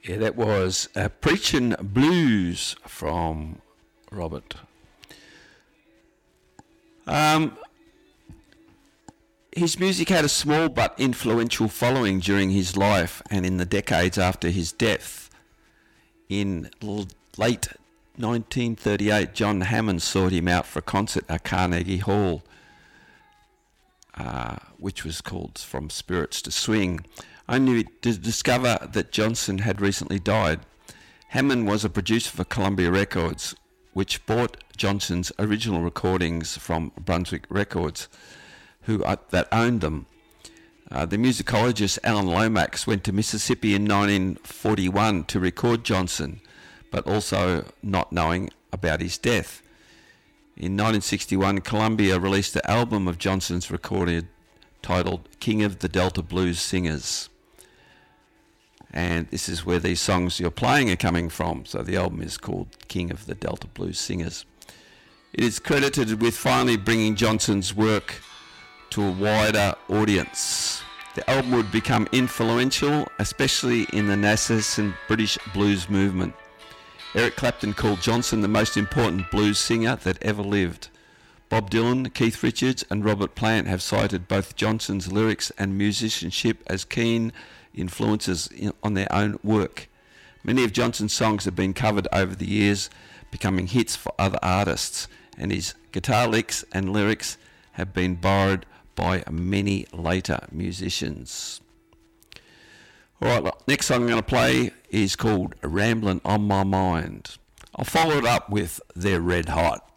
Yeah, that was Preachin' Blues from Robert. His music had a small but influential following during his life and in the decades after his death. In late 1938, John Hammond sought him out for a concert at Carnegie Hall, which was called From Spirits to Swing, only to discover that Johnson had recently died. Hammond was a producer for Columbia Records, which bought Johnson's original recordings from Brunswick Records, that owned them. The musicologist Alan Lomax went to Mississippi in 1941 to record Johnson, but also not knowing about his death. In 1961, Columbia released the album of Johnson's recorded titled King of the Delta Blues Singers. And this is where these songs you're playing are coming from. So the album is called King of the Delta Blues Singers. It is credited with finally bringing Johnson's work to a wider audience. The album would become influential, especially in the nascent British blues movement. Eric Clapton called Johnson the most important blues singer that ever lived. Bob Dylan, Keith Richards and Robert Plant have cited both Johnson's lyrics and musicianship as keen influences on their own work. Many of Johnson's songs have been covered over the years, becoming hits for other artists, and his guitar licks and lyrics have been borrowed by many later musicians. Alright, next song I'm going to play is called Ramblin' on My Mind. I'll follow it up with They're Red Hot.